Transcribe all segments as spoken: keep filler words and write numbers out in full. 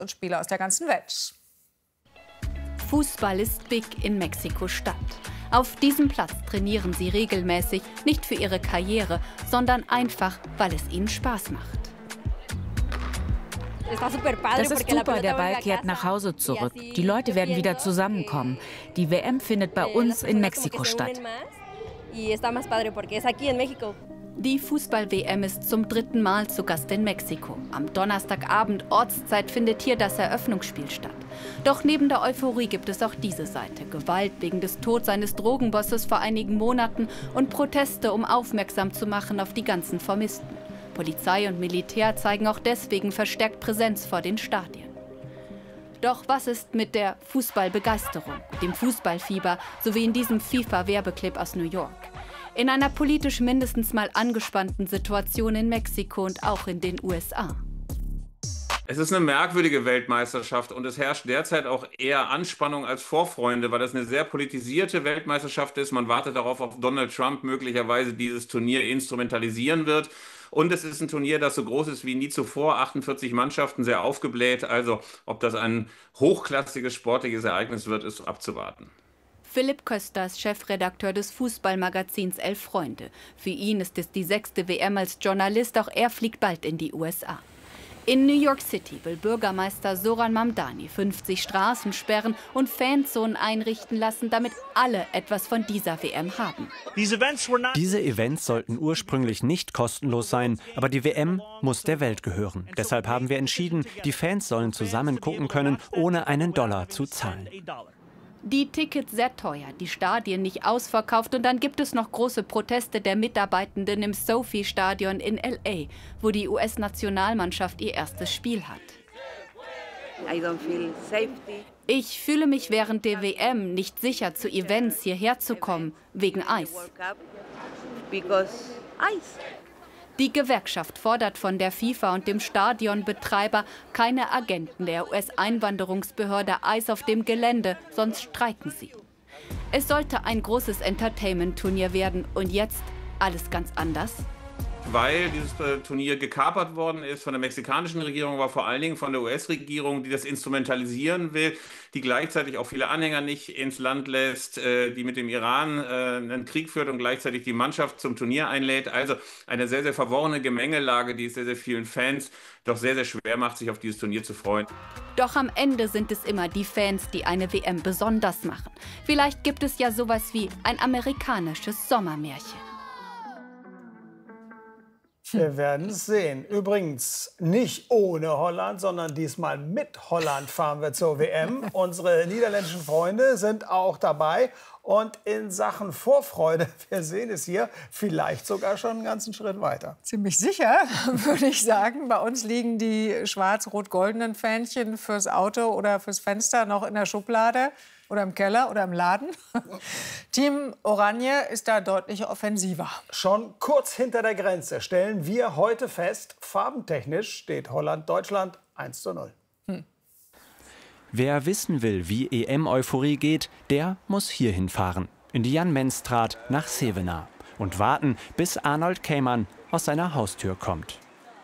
und Spieler aus der ganzen Welt. Fußball ist big in Mexiko-Stadt. Auf diesem Platz trainieren sie regelmäßig, nicht für ihre Karriere, sondern einfach, weil es ihnen Spaß macht. Das ist super, der Ball kehrt nach Hause zurück. Die Leute werden wieder zusammenkommen. Die W M findet bei uns in Mexiko statt. Die Fußball-W M ist zum dritten Mal zu Gast in Mexiko. Am Donnerstagabend Ortszeit findet hier das Eröffnungsspiel statt. Doch neben der Euphorie gibt es auch diese Seite. Gewalt wegen des Todes eines Drogenbosses vor einigen Monaten und Proteste, um aufmerksam zu machen auf die ganzen Vermissten. Polizei und Militär zeigen auch deswegen verstärkt Präsenz vor den Stadien. Doch was ist mit der Fußballbegeisterung, dem Fußballfieber, sowie in diesem FIFA-Werbeclip aus New York? In einer politisch mindestens mal angespannten Situation in Mexiko und auch in den U S A. Es ist eine merkwürdige Weltmeisterschaft und es herrscht derzeit auch eher Anspannung als Vorfreude, weil das eine sehr politisierte Weltmeisterschaft ist. Man wartet darauf, ob Donald Trump möglicherweise dieses Turnier instrumentalisieren wird. Und es ist ein Turnier, das so groß ist wie nie zuvor, achtundvierzig Mannschaften, sehr aufgebläht. Also ob das ein hochklassiges sportliches Ereignis wird, ist abzuwarten. Philipp Kösters, Chefredakteur des Fußballmagazins Elf Freunde. Für ihn ist es die sechste W M als Journalist, auch er fliegt bald in die U S A. In New York City will Bürgermeister Zoran Mamdani fünfzig Straßensperren und Fanzonen einrichten lassen, damit alle etwas von dieser W M haben. Diese Events sollten ursprünglich nicht kostenlos sein, aber die W M muss der Welt gehören. Deshalb haben wir entschieden, die Fans sollen zusammen gucken können, ohne einen Dollar zu zahlen. Die Tickets sehr teuer, die Stadien nicht ausverkauft und dann gibt es noch große Proteste der Mitarbeitenden im SoFi-Stadion in L A, wo die U S-Nationalmannschaft ihr erstes Spiel hat. Ich fühle mich während der W M nicht sicher, zu Events hierher zu kommen, wegen Eis. Die Gewerkschaft fordert von der FIFA und dem Stadionbetreiber keine Agenten der U S-Einwanderungsbehörde Eis auf dem Gelände, sonst streiken sie. Es sollte ein großes Entertainment-Turnier werden und jetzt alles ganz anders? Weil dieses Turnier gekapert worden ist von der mexikanischen Regierung, aber vor allen Dingen von der U S-Regierung, die das instrumentalisieren will, die gleichzeitig auch viele Anhänger nicht ins Land lässt, die mit dem Iran einen Krieg führt und gleichzeitig die Mannschaft zum Turnier einlädt. Also eine sehr, sehr verworrene Gemengelage, die es sehr, sehr vielen Fans doch sehr, sehr schwer macht, sich auf dieses Turnier zu freuen. Doch am Ende sind es immer die Fans, die eine W M besonders machen. Vielleicht gibt es ja sowas wie ein amerikanisches Sommermärchen. Wir werden es sehen. Übrigens nicht ohne Holland, sondern diesmal mit Holland fahren wir zur W M. Unsere niederländischen Freunde sind auch dabei. Und in Sachen Vorfreude, wir sehen es hier, vielleicht sogar schon einen ganzen Schritt weiter. Ziemlich sicher, würde ich sagen. Bei uns liegen die schwarz-rot-goldenen Fähnchen fürs Auto oder fürs Fenster noch in der Schublade. Oder im Keller oder im Laden. Team Oranje ist da deutlich offensiver. Schon kurz hinter der Grenze stellen wir heute fest, farbentechnisch steht Holland-Deutschland eins zu null. Hm. Wer wissen will, wie E M-Euphorie geht, der muss hierhin fahren. In die Jan-Menstraat nach Sevena. Und warten, bis Arnold Cayman aus seiner Haustür kommt.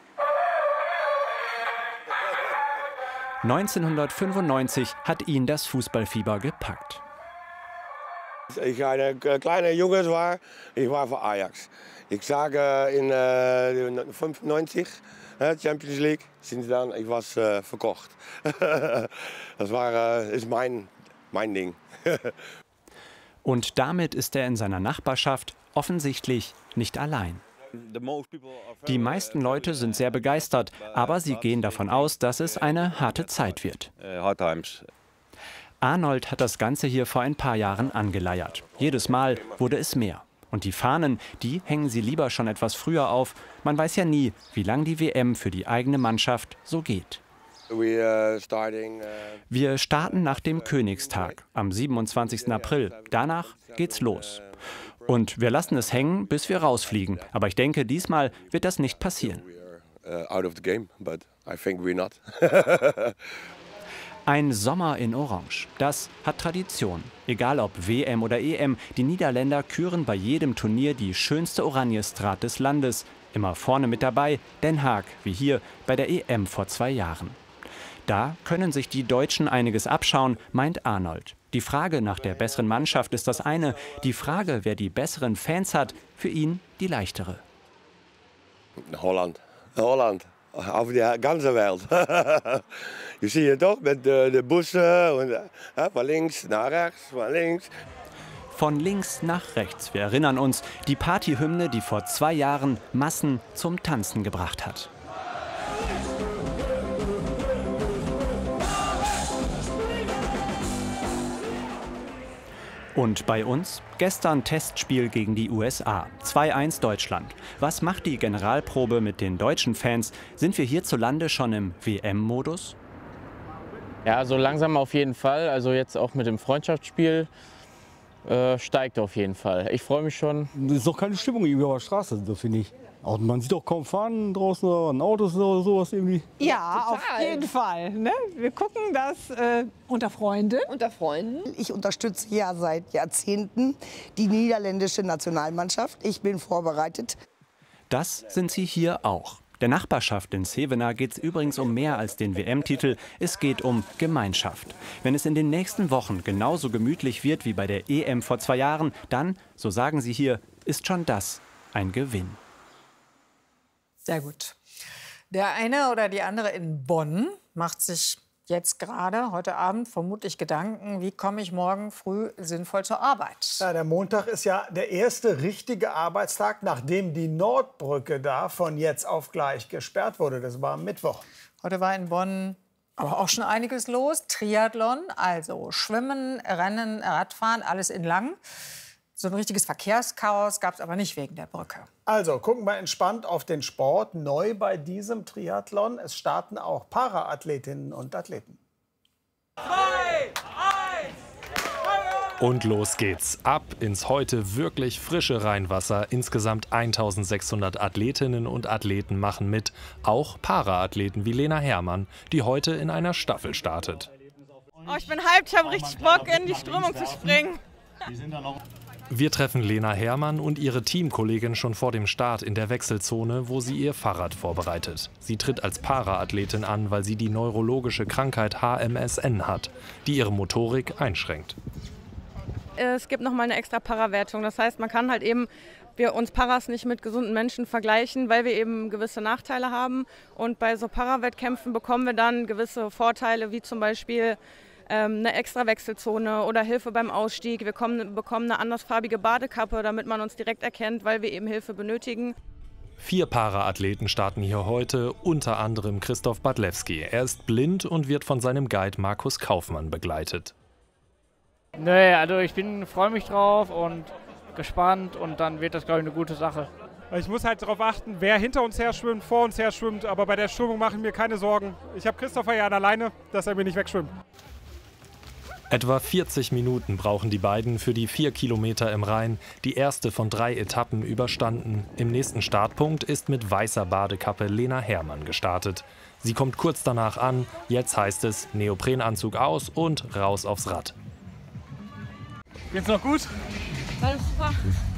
neunzehnhundertfünfundneunzig hat ihn das Fußballfieber gepackt. Ich ein kleiner Junge war, ich war für Ajax. Ich sage in äh, fünfundneunzig, äh, Champions League, sinds dann ich war äh, verkocht. Das war äh, ist mein, mein Ding. Und damit ist er in seiner Nachbarschaft offensichtlich nicht allein. Die meisten Leute sind sehr begeistert, aber sie gehen davon aus, dass es eine harte Zeit wird. Arnold hat das Ganze hier vor ein paar Jahren angeleiert. Jedes Mal wurde es mehr. Und die Fahnen, die hängen sie lieber schon etwas früher auf. Man weiß ja nie, wie lang die W M für die eigene Mannschaft so geht. Wir starten nach dem Königstag am siebenundzwanzigsten April. Danach geht's los. Und wir lassen es hängen, bis wir rausfliegen. Aber ich denke, diesmal wird das nicht passieren. Ein Sommer in Orange, das hat Tradition. Egal ob W M oder E M, die Niederländer küren bei jedem Turnier die schönste Oranjestraat des Landes. Immer vorne mit dabei Den Haag, wie hier bei der E M vor zwei Jahren. Da können sich die Deutschen einiges abschauen, meint Arnold. Die Frage nach der besseren Mannschaft ist das eine, die Frage, wer die besseren Fans hat, für ihn die leichtere. Holland. Holland. Auf der ganzen Welt. Je ziet het toch met de, de bussen und, ja, von links nach rechts, von links. Von links nach rechts. Wir erinnern uns, die Partyhymne, die vor zwei Jahren Massen zum Tanzen gebracht hat. Und bei uns? Gestern Testspiel gegen die U S A. zwei eins Deutschland. Was macht die Generalprobe mit den deutschen Fans? Sind wir hierzulande schon im W M-Modus? Ja, so langsam auf jeden Fall. Also jetzt auch mit dem Freundschaftsspiel äh, steigt auf jeden Fall. Ich freue mich schon. Es ist doch keine Stimmung irgendwie auf der Straße, finde ich. Und man sieht auch kaum Fahnen draußen oder an Autos oder sowas irgendwie. Ja, total. Auf jeden Fall. Ne? Wir gucken das äh, unter Freunden. Unter Freunden. Ich unterstütze ja seit Jahrzehnten die niederländische Nationalmannschaft. Ich bin vorbereitet. Das sind sie hier auch. Der Nachbarschaft in Zevenaar geht es übrigens um mehr als den W M-Titel. Es geht um Gemeinschaft. Wenn es in den nächsten Wochen genauso gemütlich wird wie bei der E M vor zwei Jahren, dann, so sagen sie hier, ist schon das ein Gewinn. Sehr gut. Der eine oder die andere in Bonn macht sich jetzt gerade, heute Abend, vermutlich Gedanken, wie komme ich morgen früh sinnvoll zur Arbeit? Ja, der Montag ist ja der erste richtige Arbeitstag, nachdem die Nordbrücke da von jetzt auf gleich gesperrt wurde. Das war am Mittwoch. Heute war in Bonn aber auch schon einiges los. Triathlon, also Schwimmen, Rennen, Radfahren, alles in lang. So ein richtiges Verkehrschaos gab es aber nicht wegen der Brücke. Also gucken wir entspannt auf den Sport. Neu bei diesem Triathlon, es starten auch Paraathletinnen und Athleten. Zwei, eins, und los geht's. Ab ins heute wirklich frische Rheinwasser. Insgesamt eintausendsechshundert Athletinnen und Athleten machen mit. Auch Paraathleten wie Lena Herrmann, die heute in einer Staffel startet. Oh, ich bin hyped, ich habe richtig Bock, in die Strömung zu springen. Wir treffen Lena Herrmann und ihre Teamkollegin schon vor dem Start in der Wechselzone, wo sie ihr Fahrrad vorbereitet. Sie tritt als Paraathletin an, weil sie die neurologische Krankheit H M S N hat, die ihre Motorik einschränkt. Es gibt noch mal eine extra Parawertung. Das heißt, man kann halt eben wir uns Paras nicht mit gesunden Menschen vergleichen, weil wir eben gewisse Nachteile haben. Und bei so Parawettkämpfen bekommen wir dann gewisse Vorteile, wie zum Beispiel eine extra Wechselzone oder Hilfe beim Ausstieg. Wir kommen, bekommen eine andersfarbige Badekappe, damit man uns direkt erkennt, weil wir eben Hilfe benötigen. Vier Paraathleten starten hier heute, unter anderem Christoph Badlewski. Er ist blind und wird von seinem Guide Markus Kaufmann begleitet. Nee, also ich bin, freue mich drauf und gespannt und dann wird das, glaube ich, eine gute Sache. Ich muss halt darauf achten, wer hinter uns her schwimmt, vor uns her schwimmt, aber bei der Strömung machen mir keine Sorgen. Ich habe Christopher ja alleine, dass er mir nicht wegschwimmt. Etwa vierzig Minuten brauchen die beiden für die vier Kilometer im Rhein, die erste von drei Etappen überstanden. Im nächsten Startpunkt ist mit weißer Badekappe Lena Herrmann gestartet. Sie kommt kurz danach an, jetzt heißt es Neoprenanzug aus und raus aufs Rad. Geht's noch gut? Alles super.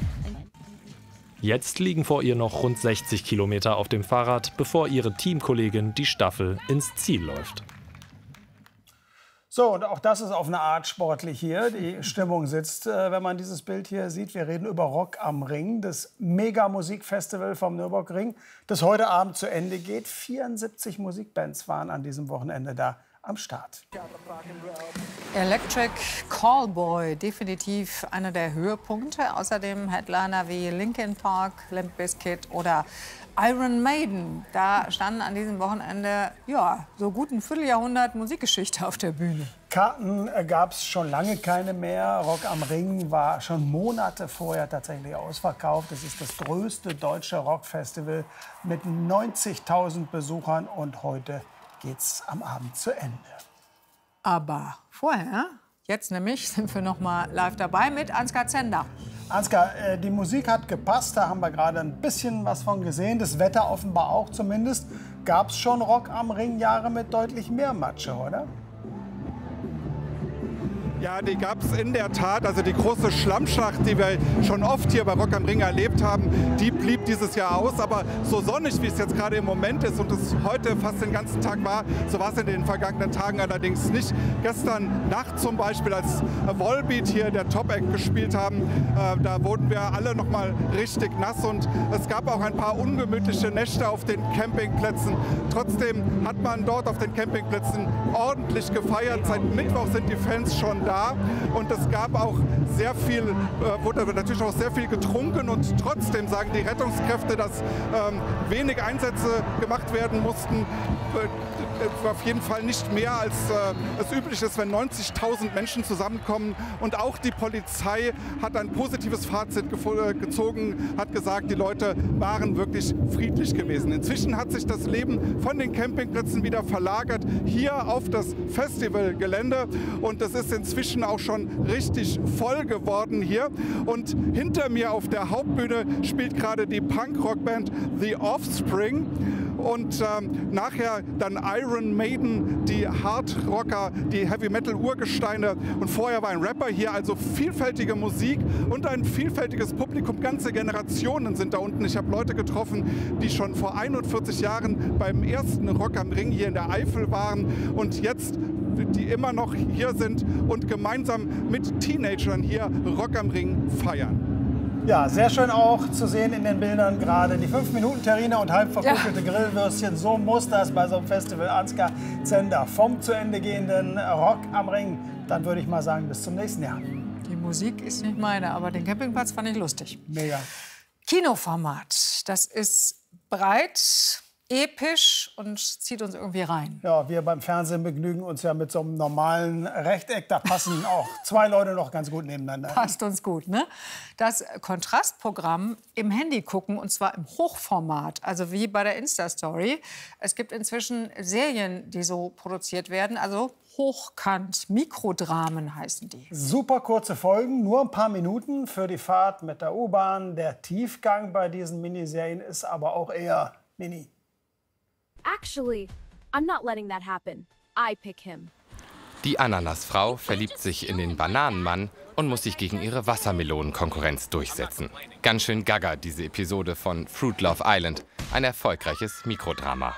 Jetzt liegen vor ihr noch rund sechzig Kilometer auf dem Fahrrad, bevor ihre Teamkollegin die Staffel ins Ziel läuft. So, und auch das ist auf eine Art sportlich hier. Die Stimmung sitzt, äh, wenn man dieses Bild hier sieht. Wir reden über Rock am Ring, das Mega-Musikfestival vom Nürburgring, das heute Abend zu Ende geht. vierundsiebzig Musikbands waren an diesem Wochenende da am Start. Electric Callboy, definitiv einer der Höhepunkte. Außerdem Headliner wie Linkin Park, Limp Bizkit oder Iron Maiden. Da standen an diesem Wochenende ja, so gut ein Vierteljahrhundert Musikgeschichte auf der Bühne. Karten äh, gab es schon lange keine mehr. Rock am Ring war schon Monate vorher tatsächlich ausverkauft. Es ist das größte deutsche Rockfestival mit neunzigtausend Besuchern und heute geht's am Abend zu Ende. Aber vorher, jetzt nämlich, sind wir noch mal live dabei mit Ansgar Zender. Ansgar, äh, die Musik hat gepasst, da haben wir gerade ein bisschen was von gesehen. Das Wetter offenbar auch zumindest. Gab es schon Rock am Ring Jahre mit deutlich mehr Matsche, oder? Ja, die gab es in der Tat. Also die große Schlammschlacht, die wir schon oft hier bei Rock am Ring erlebt haben, die blieb dieses Jahr aus. Aber so sonnig, wie es jetzt gerade im Moment ist und es heute fast den ganzen Tag war, so war es in den vergangenen Tagen allerdings nicht. Gestern Nacht zum Beispiel, als Volbeat hier der Top-Act gespielt haben, äh, da wurden wir alle noch mal richtig nass und es gab auch ein paar ungemütliche Nächte auf den Campingplätzen. Trotzdem hat man dort auf den Campingplätzen ordentlich gefeiert. Seit Mittwoch sind die Fans schon da und es gab auch sehr viel, äh, wurde natürlich auch sehr viel getrunken und trotzdem sagen die Rettungskräfte, dass ähm, wenig Einsätze gemacht werden mussten. Äh, auf jeden Fall nicht mehr als äh, es üblich ist, wenn neunzigtausend Menschen zusammenkommen. Und auch die Polizei hat ein positives Fazit gezogen, hat gesagt, die Leute waren wirklich friedlich gewesen. Inzwischen hat sich das Leben von den Campingplätzen wieder verlagert hier auf das Festivalgelände. Und es ist inzwischen auch schon richtig voll geworden hier. Und hinter mir auf der Hauptbühne spielt gerade die Punk-Rock-Band The Offspring. Und ähm, nachher dann Iron Maiden, die Hard-Rocker, die Heavy-Metal-Urgesteine. Und vorher war ein Rapper hier, also vielfältige Musik und ein vielfältiges Publikum. Ganze Generationen sind da unten. Ich habe Leute getroffen, die schon vor einundvierzig Jahren beim ersten Rock am Ring hier in der Eifel waren und jetzt die immer noch hier sind und gemeinsam mit Teenagern hier Rock am Ring feiern. Ja, sehr schön auch zu sehen in den Bildern gerade die fünf Minuten Terrine und halb verkugelte ja. Grillwürstchen. So muss das bei so einem Festival. Ansgar Zender vom zu Ende gehenden Rock am Ring. Dann würde ich mal sagen, bis zum nächsten Jahr. Die Musik ist nicht meine, aber den Campingplatz fand ich lustig. Mega. Kinoformat, das ist breit, episch und zieht uns irgendwie rein. Ja, wir beim Fernsehen begnügen uns ja mit so einem normalen Rechteck. Da passen auch zwei Leute noch ganz gut nebeneinander. Passt uns gut, ne? Das Kontrastprogramm im Handy gucken, und zwar im Hochformat, also wie bei der Insta-Story. Es gibt inzwischen Serien, die so produziert werden, also hochkant, Mikrodramen heißen die. Super kurze Folgen, nur ein paar Minuten für die Fahrt mit der U-Bahn. Der Tiefgang bei diesen Miniserien ist aber auch eher mini. Actually, I'm not letting that happen. I pick him. Die Ananasfrau verliebt sich in den Bananenmann und muss sich gegen ihre Wassermelonenkonkurrenz durchsetzen. Ganz schön gaga, diese Episode von Fruit Love Island. Ein erfolgreiches Mikrodrama.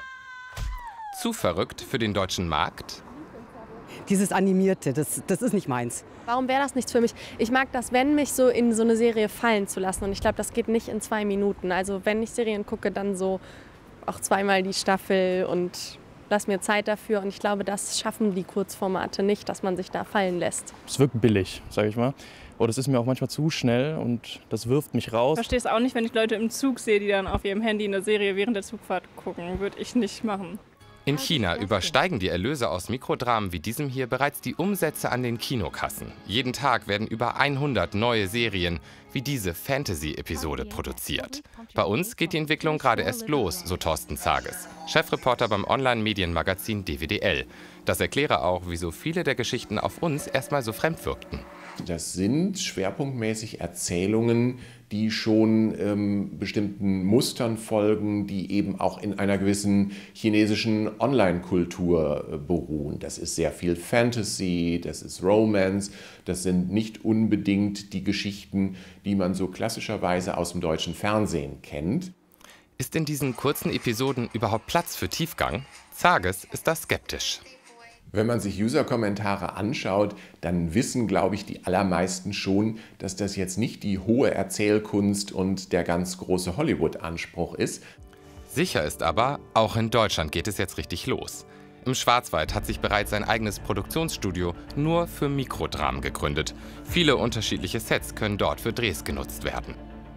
Zu verrückt für den deutschen Markt? Dieses Animierte, das, das ist nicht meins. Warum wäre das nichts für mich? Ich mag das, wenn mich so in so eine Serie fallen zu lassen. Und ich glaube, das geht nicht in zwei Minuten. Also wenn ich Serien gucke, dann so auch zweimal die Staffel und lass mir Zeit dafür. Und ich glaube, das schaffen die Kurzformate nicht, dass man sich da fallen lässt. Es wirkt billig, sage ich mal. Oder es ist mir auch manchmal zu schnell und das wirft mich raus. Ich verstehe es auch nicht, wenn ich Leute im Zug sehe, die dann auf ihrem Handy eine Serie während der Zugfahrt gucken. Würde ich nicht machen. In China übersteigen die Erlöse aus Mikrodramen wie diesem hier bereits die Umsätze an den Kinokassen. Jeden Tag werden über hundert neue Serien wie diese Fantasy-Episode produziert. Bei uns geht die Entwicklung gerade erst los, so Thorsten Zages, Chefreporter beim Online-Medienmagazin D W D L. Das erkläre auch, wieso viele der Geschichten auf uns erstmal so fremd wirkten. Das sind schwerpunktmäßig Erzählungen, die schon ähm, bestimmten Mustern folgen, die eben auch in einer gewissen chinesischen Online-Kultur äh, beruhen. Das ist sehr viel Fantasy, das ist Romance, das sind nicht unbedingt die Geschichten, die man so klassischerweise aus dem deutschen Fernsehen kennt. Ist in diesen kurzen Episoden überhaupt Platz für Tiefgang? Zages ist da skeptisch. Wenn man sich User-Kommentare anschaut, dann wissen, glaube ich, die allermeisten schon, dass das jetzt nicht die hohe Erzählkunst und der ganz große Hollywood-Anspruch ist. Sicher ist aber, auch in Deutschland geht es jetzt richtig los. Im Schwarzwald hat sich bereits ein eigenes Produktionsstudio nur für Mikrodramen gegründet. Viele unterschiedliche Sets können dort für Drehs genutzt werden.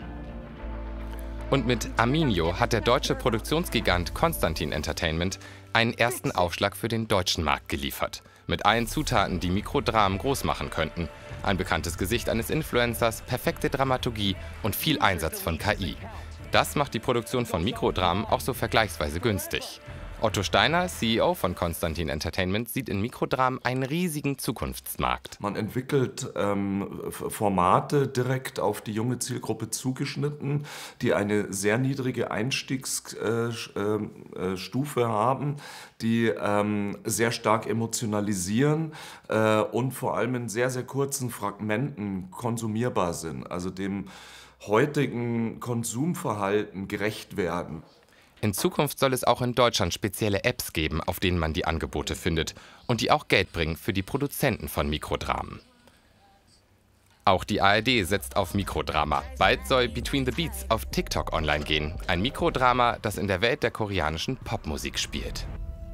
Und mit Aminio hat der deutsche Produktionsgigant Constantin Entertainment einen ersten Aufschlag für den deutschen Markt geliefert. Mit allen Zutaten, die Mikrodramen groß machen könnten. Ein bekanntes Gesicht eines Influencers, perfekte Dramaturgie und viel Einsatz von K I. Das macht die Produktion von Mikrodramen auch so vergleichsweise günstig. Otto Steiner, C E O von Constantin Entertainment, sieht in Mikrodramen einen riesigen Zukunftsmarkt. Man entwickelt ähm, Formate direkt auf die junge Zielgruppe zugeschnitten, die eine sehr niedrige Einstiegsstufe äh, äh, haben, die ähm, sehr stark emotionalisieren äh, und vor allem in sehr, sehr kurzen Fragmenten konsumierbar sind, also dem heutigen Konsumverhalten gerecht werden. In Zukunft soll es auch in Deutschland spezielle Apps geben, auf denen man die Angebote findet und die auch Geld bringen für die Produzenten von Mikrodramen. Auch die A R D setzt auf Mikrodrama. Bald soll Between the Beats auf TikTok online gehen. Ein Mikrodrama, das in der Welt der koreanischen Popmusik spielt.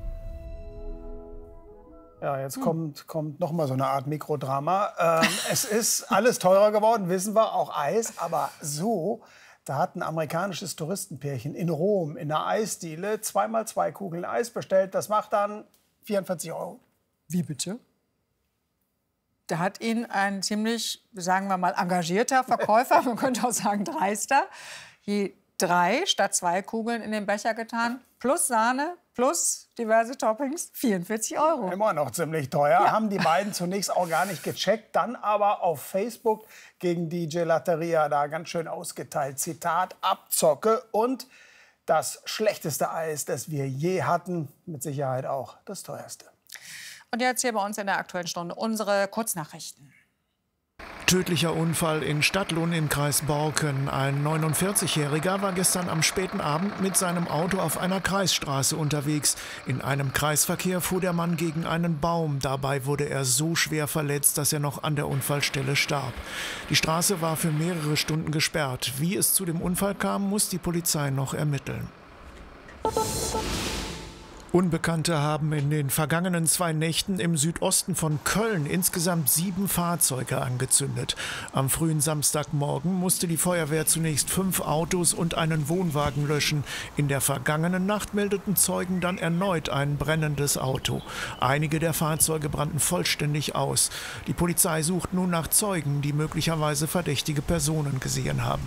Ja, jetzt kommt, kommt noch mal so eine Art Mikrodrama. Ähm, es ist alles teurer geworden, wissen wir, auch Eis. Aber so, da hat ein amerikanisches Touristenpärchen in Rom in einer Eisdiele zweimal zwei Kugeln Eis bestellt. Das macht dann vierundvierzig Euro. Wie bitte? Da hat ihn ein ziemlich, sagen wir mal, engagierter Verkäufer, man könnte auch sagen dreister, je drei statt zwei Kugeln in den Becher getan, plus Sahne, plus diverse Toppings, vierundvierzig Euro. Immer noch ziemlich teuer. Ja. Haben die beiden zunächst auch gar nicht gecheckt, dann aber auf Facebook gegen die Gelateria da ganz schön ausgeteilt. Zitat, Abzocke und das schlechteste Eis, das wir je hatten, mit Sicherheit auch das teuerste. Und jetzt hier bei uns in der Aktuellen Stunde unsere Kurznachrichten. Tödlicher Unfall in Stadtlohn im Kreis Borken. Ein neunundvierzigjähriger war gestern am späten Abend mit seinem Auto auf einer Kreisstraße unterwegs. In einem Kreisverkehr fuhr der Mann gegen einen Baum. Dabei wurde er so schwer verletzt, dass er noch an der Unfallstelle starb. Die Straße war für mehrere Stunden gesperrt. Wie es zu dem Unfall kam, muss die Polizei noch ermitteln. Unbekannte haben in den vergangenen zwei Nächten im Südosten von Köln insgesamt sieben Fahrzeuge angezündet. Am frühen Samstagmorgen musste die Feuerwehr zunächst fünf Autos und einen Wohnwagen löschen. In der vergangenen Nacht meldeten Zeugen dann erneut ein brennendes Auto. Einige der Fahrzeuge brannten vollständig aus. Die Polizei sucht nun nach Zeugen, die möglicherweise verdächtige Personen gesehen haben.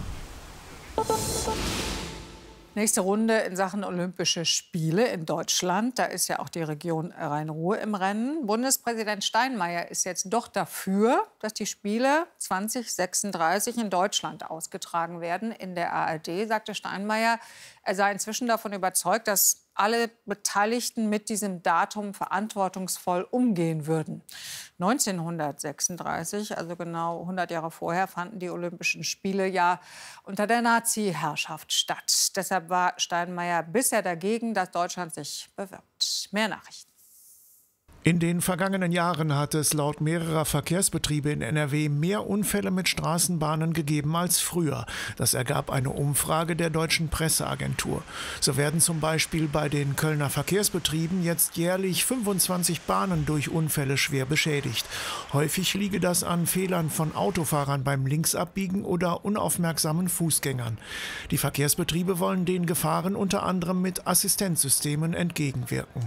Nächste Runde in Sachen Olympische Spiele in Deutschland. Da ist ja auch die Region Rhein-Ruhr im Rennen. Bundespräsident Steinmeier ist jetzt doch dafür, dass die Spiele zwanzig sechsunddreißig in Deutschland ausgetragen werden. In der A R D sagte Steinmeier, er sei inzwischen davon überzeugt, dass alle Beteiligten mit diesem Datum verantwortungsvoll umgehen würden. neunzehnhundertsechsunddreißig, also genau hundert Jahre vorher, fanden die Olympischen Spiele ja unter der Nazi-Herrschaft statt. Deshalb war Steinmeier bisher dagegen, dass Deutschland sich bewirbt. Mehr Nachrichten. In den vergangenen Jahren hat es laut mehrerer Verkehrsbetriebe in N R W mehr Unfälle mit Straßenbahnen gegeben als früher. Das ergab eine Umfrage der Deutschen Presseagentur. So werden zum Beispiel bei den Kölner Verkehrsbetrieben jetzt jährlich fünfundzwanzig Bahnen durch Unfälle schwer beschädigt. Häufig liege das an Fehlern von Autofahrern beim Linksabbiegen oder unaufmerksamen Fußgängern. Die Verkehrsbetriebe wollen den Gefahren unter anderem mit Assistenzsystemen entgegenwirken.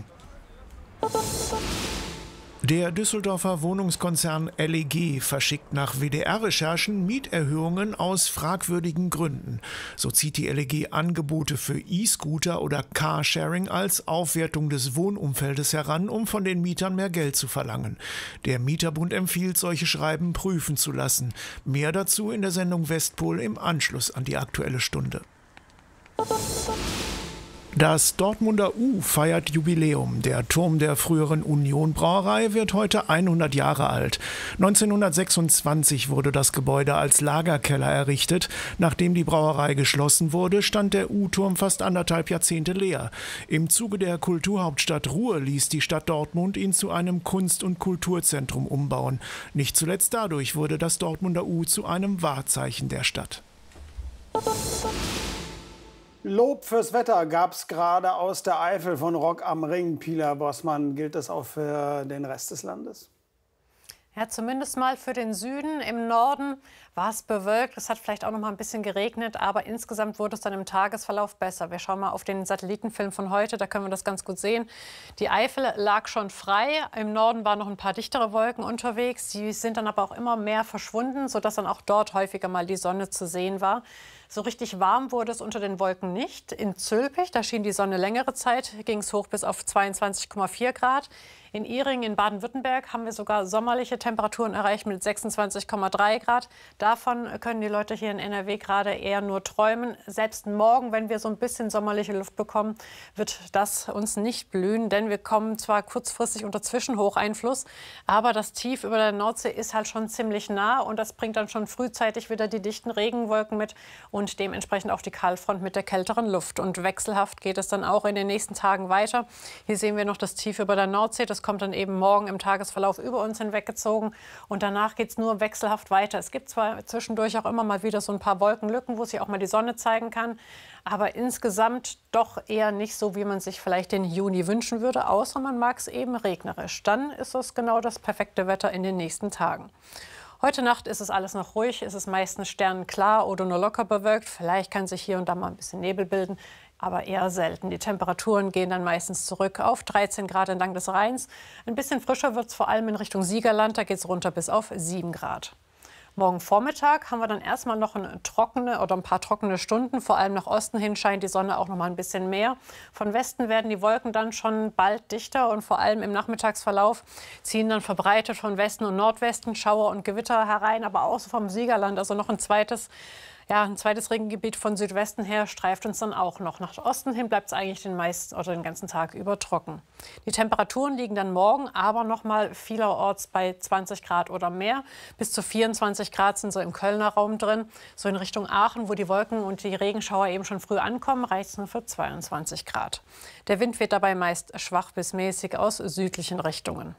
Der Düsseldorfer Wohnungskonzern L E G verschickt nach W D R-Recherchen Mieterhöhungen aus fragwürdigen Gründen. So zieht die L E G Angebote für E-Scooter oder Carsharing als Aufwertung des Wohnumfeldes heran, um von den Mietern mehr Geld zu verlangen. Der Mieterbund empfiehlt, solche Schreiben prüfen zu lassen. Mehr dazu in der Sendung Westpol im Anschluss an die Aktuelle Stunde. Das Dortmunder U feiert Jubiläum. Der Turm der früheren Union Brauerei wird heute hundert Jahre alt. neunzehnhundertsechsundzwanzig wurde das Gebäude als Lagerkeller errichtet. Nachdem die Brauerei geschlossen wurde, stand der U-Turm fast anderthalb Jahrzehnte leer. Im Zuge der Kulturhauptstadt Ruhr ließ die Stadt Dortmund ihn zu einem Kunst- und Kulturzentrum umbauen. Nicht zuletzt dadurch wurde das Dortmunder U zu einem Wahrzeichen der Stadt. Lob fürs Wetter gab es gerade aus der Eifel von Rock am Ring. Pila Bossmann, gilt das auch für den Rest des Landes? Ja, zumindest mal für den Süden. Im Norden war es bewölkt. Es hat vielleicht auch noch mal ein bisschen geregnet, aber insgesamt wurde es dann im Tagesverlauf besser. Wir schauen mal auf den Satellitenfilm von heute, da können wir das ganz gut sehen. Die Eifel lag schon frei. Im Norden waren noch ein paar dichtere Wolken unterwegs. Die sind dann aber auch immer mehr verschwunden, sodass dann auch dort häufiger mal die Sonne zu sehen war. So richtig warm wurde es unter den Wolken nicht. In Zülpich, da schien die Sonne längere Zeit, ging es hoch bis auf zweiundzwanzig Komma vier Grad. In Ihringen in Baden-Württemberg haben wir sogar sommerliche Temperaturen erreicht mit sechsundzwanzig Komma drei Grad. Davon können die Leute hier in N R W gerade eher nur träumen. Selbst morgen, wenn wir so ein bisschen sommerliche Luft bekommen, wird das uns nicht blühen. Denn wir kommen zwar kurzfristig unter Zwischenhocheinfluss, aber das Tief über der Nordsee ist halt schon ziemlich nah. Und das bringt dann schon frühzeitig wieder die dichten Regenwolken mit und dementsprechend auch die Kahlfront mit der kälteren Luft. Und wechselhaft geht es dann auch in den nächsten Tagen weiter. Hier sehen wir noch das Tief über der Nordsee. Das kommt dann eben morgen im Tagesverlauf über uns hinweggezogen. Und danach geht es nur wechselhaft weiter. Es gibt zwar zwischendurch auch immer mal wieder so ein paar Wolkenlücken, wo sich auch mal die Sonne zeigen kann. Aber insgesamt doch eher nicht so, wie man sich vielleicht den Juni wünschen würde. Außer man mag es eben regnerisch. Dann ist es genau das perfekte Wetter in den nächsten Tagen. Heute Nacht ist es alles noch ruhig. Es ist meistens sternenklar oder nur locker bewölkt. Vielleicht kann sich hier und da mal ein bisschen Nebel bilden, aber eher selten. Die Temperaturen gehen dann meistens zurück auf dreizehn Grad entlang des Rheins. Ein bisschen frischer wird es vor allem in Richtung Siegerland. Da geht es runter bis auf sieben Grad. Morgen Vormittag haben wir dann erstmal noch eine trockene oder ein paar trockene Stunden. Vor allem nach Osten hin scheint die Sonne auch noch mal ein bisschen mehr. Von Westen werden die Wolken dann schon bald dichter und vor allem im Nachmittagsverlauf ziehen dann verbreitet von Westen und Nordwesten Schauer und Gewitter herein, aber auch so vom Siegerland, also noch ein zweites Ja, ein zweites Regengebiet von Südwesten her streift uns dann auch noch. Nach Osten hin bleibt es eigentlich den meisten oder den ganzen Tag über trocken. Die Temperaturen liegen dann morgen aber noch mal vielerorts bei zwanzig Grad oder mehr. Bis zu vierundzwanzig Grad sind so im Kölner Raum drin. So in Richtung Aachen, wo die Wolken und die Regenschauer eben schon früh ankommen, reicht es nur für zweiundzwanzig Grad. Der Wind wird dabei meist schwach bis mäßig aus südlichen Richtungen.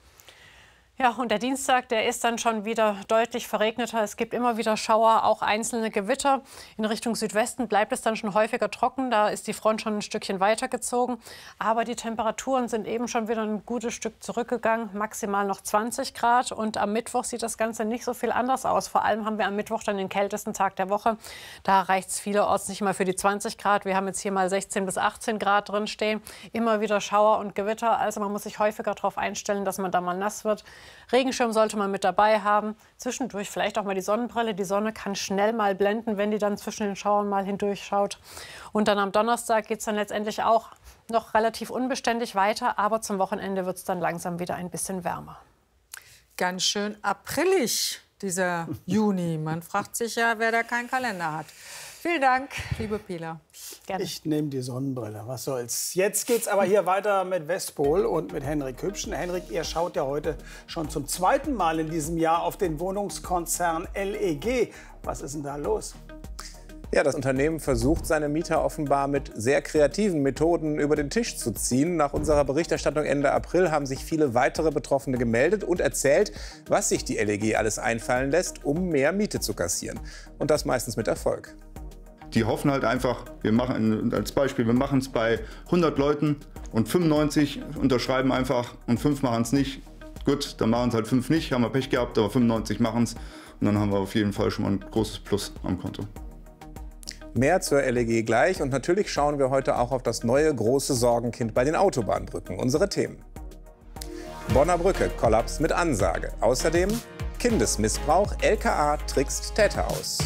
Ja, und der Dienstag, der ist dann schon wieder deutlich verregneter. Es gibt immer wieder Schauer, auch einzelne Gewitter. In Richtung Südwesten bleibt es dann schon häufiger trocken. Da ist die Front schon ein Stückchen weitergezogen. Aber die Temperaturen sind eben schon wieder ein gutes Stück zurückgegangen. Maximal noch zwanzig Grad. Und am Mittwoch sieht das Ganze nicht so viel anders aus. Vor allem haben wir am Mittwoch dann den kältesten Tag der Woche. Da reicht es vielerorts nicht mal für die zwanzig Grad. Wir haben jetzt hier mal sechzehn bis achtzehn Grad drin stehen. Immer wieder Schauer und Gewitter. Also man muss sich häufiger darauf einstellen, dass man da mal nass wird. Regenschirm sollte man mit dabei haben. Zwischendurch vielleicht auch mal die Sonnenbrille. Die Sonne kann schnell mal blenden, wenn die dann zwischen den Schauern mal hindurchschaut. Und dann am Donnerstag geht es dann letztendlich auch noch relativ unbeständig weiter. Aber zum Wochenende wird es dann langsam wieder ein bisschen wärmer. Ganz schön aprillig, dieser Juni. Man fragt sich ja, wer da keinen Kalender hat. Vielen Dank, liebe Pila. Gerne. Ich nehme die Sonnenbrille, was soll's. Jetzt geht's aber hier weiter mit Westpol und mit Henrik Hübschen. Henrik, ihr schaut ja heute schon zum zweiten Mal in diesem Jahr auf den Wohnungskonzern L E G. Was ist denn da los? Ja, das Unternehmen versucht, seine Mieter offenbar mit sehr kreativen Methoden über den Tisch zu ziehen. Nach unserer Berichterstattung Ende April haben sich viele weitere Betroffene gemeldet und erzählt, was sich die L E G alles einfallen lässt, um mehr Miete zu kassieren. Und das meistens mit Erfolg. Die hoffen halt einfach, wir machen als Beispiel, wir machen es bei hundert Leuten und fünfundneunzig unterschreiben einfach und fünf machen es nicht. Gut, dann machen es halt fünf nicht, haben wir Pech gehabt, aber fünfundneunzig machen es und dann haben wir auf jeden Fall schon mal ein großes Plus am Konto. Mehr zur L E G gleich und natürlich schauen wir heute auch auf das neue große Sorgenkind bei den Autobahnbrücken, unsere Themen. Bonner Brücke, Kollaps mit Ansage. Außerdem Kindesmissbrauch, L K A trickst Täter aus.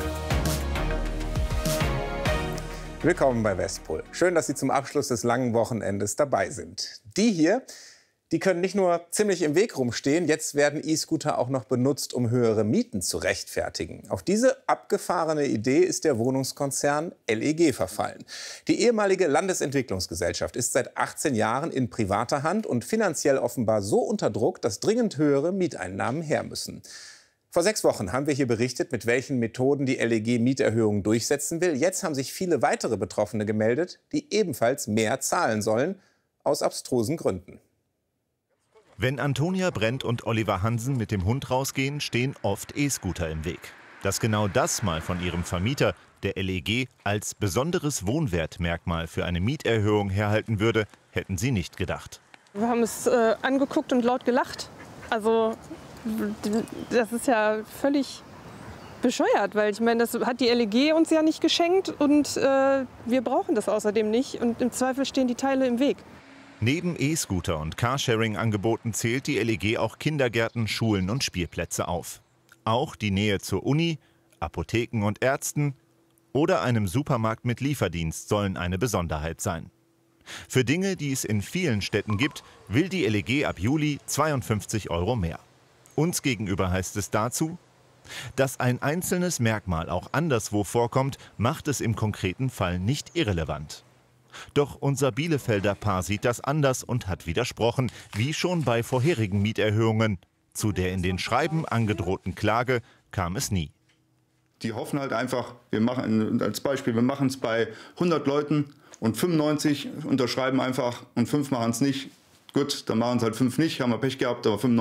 Willkommen bei Westpol. Schön, dass Sie zum Abschluss des langen Wochenendes dabei sind. Die hier, die können nicht nur ziemlich im Weg rumstehen, jetzt werden E-Scooter auch noch benutzt, um höhere Mieten zu rechtfertigen. Auf diese abgefahrene Idee ist der Wohnungskonzern L E G verfallen. Die ehemalige Landesentwicklungsgesellschaft ist seit achtzehn Jahren in privater Hand und finanziell offenbar so unter Druck, dass dringend höhere Mieteinnahmen her müssen. Vor sechs Wochen haben wir hier berichtet, mit welchen Methoden die L E G Mieterhöhungen durchsetzen will. Jetzt haben sich viele weitere Betroffene gemeldet, die ebenfalls mehr zahlen sollen, aus abstrusen Gründen. Wenn Antonia Brent und Oliver Hansen mit dem Hund rausgehen, stehen oft E-Scooter im Weg. Dass genau das mal von ihrem Vermieter, der L E G, als besonderes Wohnwertmerkmal für eine Mieterhöhung herhalten würde, hätten sie nicht gedacht. Wir haben es äh, angeguckt und laut gelacht. Also das ist ja völlig bescheuert, weil ich meine, das hat die L E G uns ja nicht geschenkt und äh, wir brauchen das außerdem nicht und im Zweifel stehen die Teile im Weg. Neben E-Scooter und Carsharing-Angeboten zählt die L E G auch Kindergärten, Schulen und Spielplätze auf. Auch die Nähe zur Uni, Apotheken und Ärzten oder einem Supermarkt mit Lieferdienst sollen eine Besonderheit sein. Für Dinge, die es in vielen Städten gibt, will die L E G ab Juli zweiundfünfzig Euro mehr. Uns gegenüber heißt es dazu: Dass ein einzelnes Merkmal auch anderswo vorkommt, macht es im konkreten Fall nicht irrelevant. Doch unser Bielefelder Paar sieht das anders und hat widersprochen, wie schon bei vorherigen Mieterhöhungen. Zu der in den Schreiben angedrohten Klage kam es nie. Die hoffen halt einfach, wir machen als Beispiel, wir machen es bei hundert Leuten und fünfundneunzig unterschreiben einfach und fünf machen es nicht. Gut, dann machen es halt fünf nicht, haben wir Pech gehabt, aber fünfundneunzig